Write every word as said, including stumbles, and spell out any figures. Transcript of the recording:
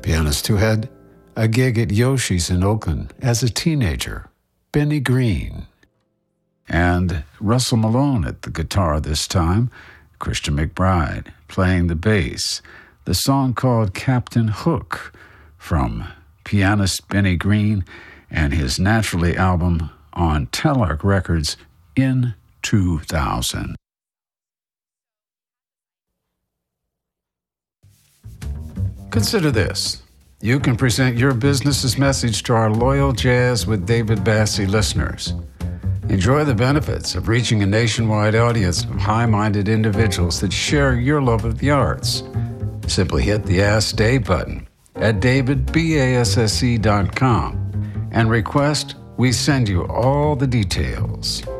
pianist who had a gig at Yoshi's in Oakland as a teenager, Benny Green. And Russell Malone at the guitar this time, Christian McBride playing the bass. The song called Captain Hook from pianist Benny Green and his Naturally album on Telarc Records in two thousand. Consider this. You can present your business's message to our loyal Jazz with David Bassie listeners. Enjoy the benefits of reaching a nationwide audience of high-minded individuals that share your love of the arts. Simply hit the Ask Dave button at david basse dot com and request we send you all the details.